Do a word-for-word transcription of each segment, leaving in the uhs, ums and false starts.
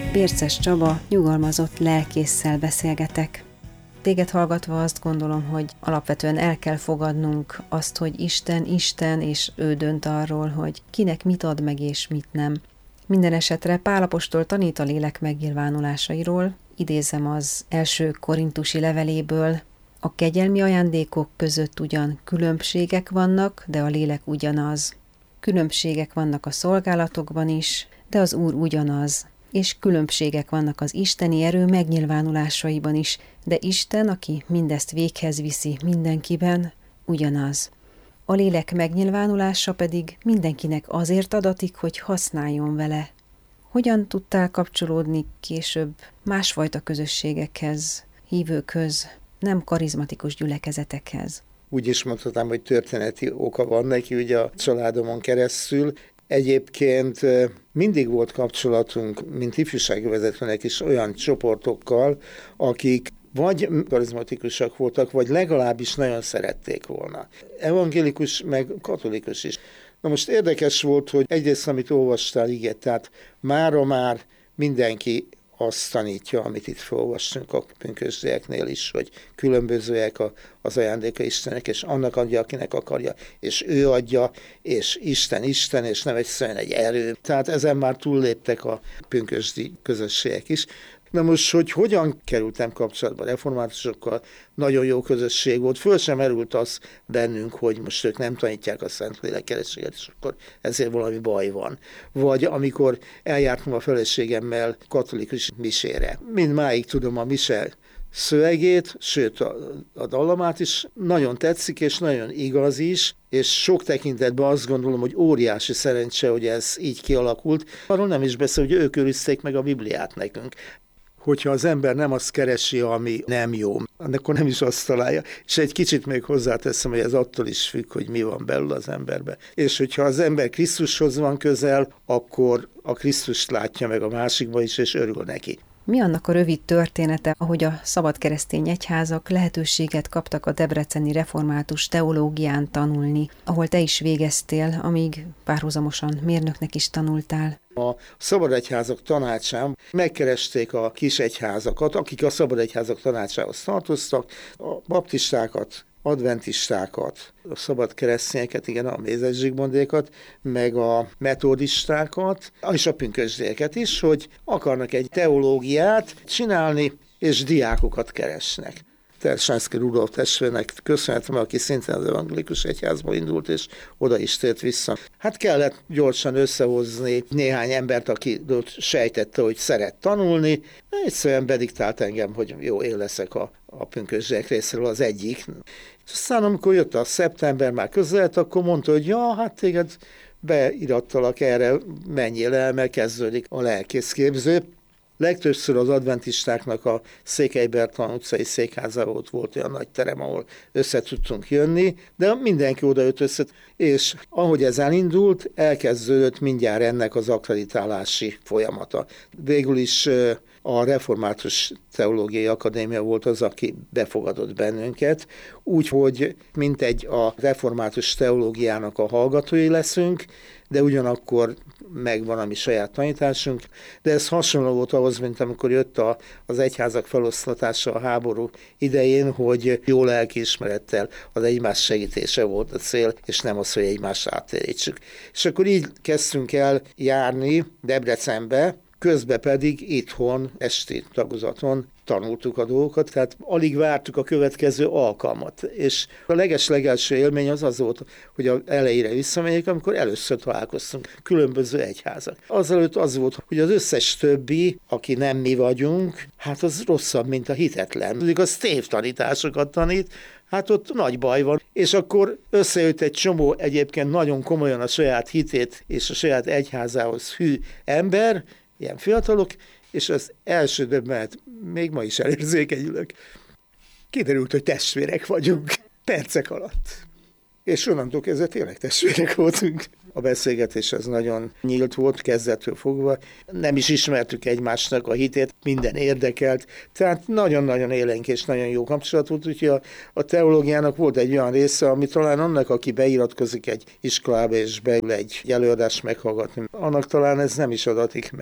Bérces Csaba, nyugalmazott lelkésszel beszélgetek. Téged hallgatva azt gondolom, hogy alapvetően el kell fogadnunk azt, hogy Isten, Isten, és ő dönt arról, hogy kinek mit ad meg és mit nem. Minden esetre Pál apostol tanít a lélek megnyilvánulásairól, idézem az első korintusi leveléből: a kegyelmi ajándékok között ugyan különbségek vannak, de a lélek ugyanaz. Különbségek vannak a szolgálatokban is, de az Úr ugyanaz. És különbségek vannak az isteni erő megnyilvánulásaiban is, de Isten, aki mindezt véghez viszi mindenkiben, ugyanaz. A lélek megnyilvánulása pedig mindenkinek azért adatik, hogy használjon vele. Hogyan tudtál kapcsolódni később másfajta közösségekhez, hívőkhöz, nem karizmatikus gyülekezetekhez? Úgy is mondhatnám, hogy történeti oka van neki, ugye a családomon keresztül. Egyébként mindig volt kapcsolatunk, mint ifjúsági vezetőnek is, olyan csoportokkal, akik vagy karizmatikusak voltak, vagy legalábbis nagyon szerették volna. Evangélikus, meg katolikus is. Na most érdekes volt, hogy egyrészt, amit olvastál, igen, tehát mára már mindenki azt tanítja, amit itt felolvastunk a pünkösdieknél is, hogy különbözőek a, az ajándéka Istennek, és annak adja, akinek akarja, és ő adja, és Isten Isten, és nem egyszerűen egy erő. Tehát ezen már túlléptek a pünkösdi közösségek is. Na most, hogy hogyan kerültem kapcsolatba reformátusokkal, nagyon jó közösség volt, föl sem merült az bennünk, hogy most ők nem tanítják a Szentlélek kerességet, és akkor ezért valami baj van. Vagy amikor eljártam a feleségemmel katolikus misére. Mindmáig tudom a mise szövegét, sőt a, a dallamát is, nagyon tetszik, és nagyon igaz is, és sok tekintetben azt gondolom, hogy óriási szerencse, hogy ez így kialakult. Arról nem is beszél, hogy ők őrizték meg a Bibliát nekünk. Hogyha az ember nem azt keresi, ami nem jó, akkor nem is azt találja. És egy kicsit még hozzáteszem, hogy ez attól is függ, hogy mi van belül az emberben. És hogyha az ember Krisztushoz van közel, akkor a Krisztust látja meg a másikba is, és örül neki. Mi annak a rövid története, ahogy a szabad keresztény egyházak lehetőséget kaptak a debreceni református teológián tanulni, ahol te is végeztél, amíg párhuzamosan mérnöknek is tanultál? A szabad egyházak tanácsán megkeresték a kis egyházakat, akik a szabad egyházak tanácsához tartoztak, a baptistákat, adventistákat, a szabad keresztényeket, igen, a Mézes Zsigmondékat, meg a metodistákat, és a pünkösdieket is, hogy akarnak egy teológiát csinálni, és diákokat keresnek. Tersánszky Rudolf testvérnek köszönhetem, aki szintén az evangélikus egyházból indult, és oda is tért vissza. Hát kellett gyorsan összehozni néhány embert, aki sejtette, hogy szeret tanulni. Egyszerűen bediktált engem, hogy jó, én leszek a, a pünkösdiek részéről az egyik. És aztán amikor jött a szeptember, már közeledett, akkor mondta, hogy ja, hát téged beirattalak erre, menjél el, mert kezdődik a lelkészképző. Legtöbbször az adventistáknak a Székely Bertalan utcai székházában volt olyan nagy terem, ahol össze tudtunk jönni, de mindenki oda jött össze, és ahogy ez elindult, elkezdődött mindjárt ennek az akkreditálási folyamata. Végül is a Református Teológiai Akadémia volt az, aki befogadott bennünket, úgyhogy mintegy a református teológiának a hallgatói leszünk, de ugyanakkor megvan a mi saját tanításunk, de ez hasonló volt ahhoz, mint amikor jött a, az egyházak feloszlatása a háború idején, hogy jó lelkiismerettel az egymás segítése volt a cél, és nem az, hogy egymást áttérítsük. És akkor így kezdtünk el járni Debrecenbe, közben pedig itthon, esti tagozaton tanultuk a dolgokat, tehát alig vártuk a következő alkalmat. És a leges-legelső élmény az az volt, hogy az elejére visszamegyek, amikor először találkoztunk különböző egyházak. Azelőtt az volt, hogy az összes többi, aki nem mi vagyunk, hát az rosszabb, mint a hitetlen. Az tévtanításokat tanít, hát ott nagy baj van. És akkor összejött egy csomó egyébként nagyon komolyan a saját hitét és a saját egyházához hű ember, ilyen fiatalok, és az első döbbenet, még ma is elérzékenyülök. Kiderült, hogy testvérek vagyunk percek alatt. És onnantól kezdve tényleg testvérek voltunk. A beszélgetés az nagyon nyílt volt, kezdettől fogva. Nem is ismertük egymásnak a hitét, minden érdekelt. Tehát nagyon-nagyon élénk és nagyon jó kapcsolat volt, úgyhogy a, a teológiának volt egy olyan része, ami talán annak, aki beiratkozik egy iskolába és beül egy előadást meghallgatni, annak talán ez nem is adatik meg.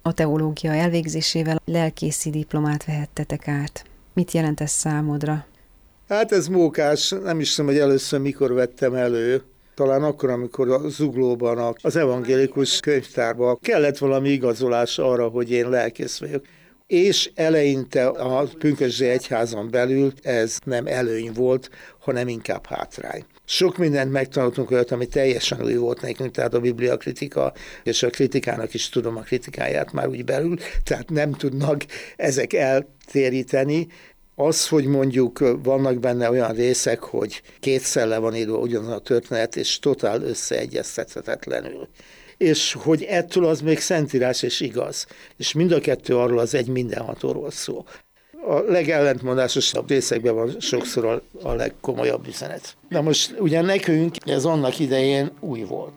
a teológia elvégzésével lelkészi diplomát vehettetek át. Mit jelent ez számodra? Hát ez mókás, nem is tudom, hogy először mikor vettem elő. Talán akkor, amikor a Zuglóban, az evangélikus könyvtárban kellett valami igazolás arra, hogy én lelkész vagyok. És eleinte a pünkösdi egyházon belül ez nem előny volt, hanem inkább hátrány. Sok mindent megtanultunk olyat, ami teljesen új volt nekünk, tehát a bibliakritika, és a kritikának is tudom a kritikáját már úgy belül, tehát nem tudnak ezek eltéríteni. Az, hogy mondjuk vannak benne olyan részek, hogy kétszer le van írva ugyanaz a történet, és totál összeegyeztethetetlenül. És hogy ettől az még szentírás és igaz. És mind a kettő arról az egy mindenhatóról szól. A legellentmondásosabb részekben van sokszor a, a legkomolyabb üzenet. Na most ugye nekünk ez annak idején új volt.